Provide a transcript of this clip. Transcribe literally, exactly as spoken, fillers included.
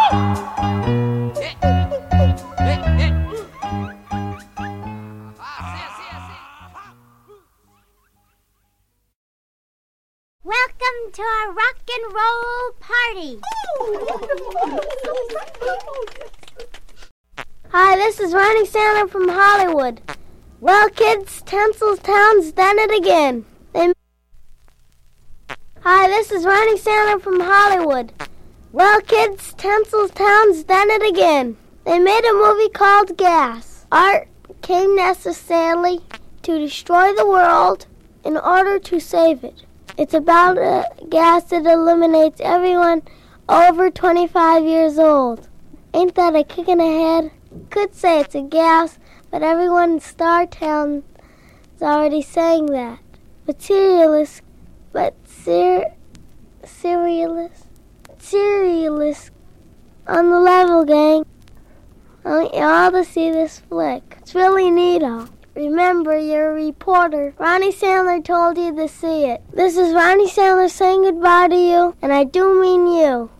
Welcome to our rock and roll party. Hi, this is Ronnie Sandler from Hollywood. Well, kids, Tinseltown's done it again. They... Hi, this is Ronnie Sandler from Hollywood. Well, kids, Tinseltown's done it again. They made a movie called Gas. Art came necessarily to destroy the world in order to save it. It's about a gas that eliminates everyone over twenty-five years old. Ain't that a kick in the head? Could say it's a gas, but everyone in Startown is already saying that. But serialists, but ser, serialists, serialists on the level, gang. I want you all to see this flick. It's really neato. Remember, you're a reporter. Ronnie Sandler told you to see it. This is Ronnie Sandler saying goodbye to you, and I do mean you.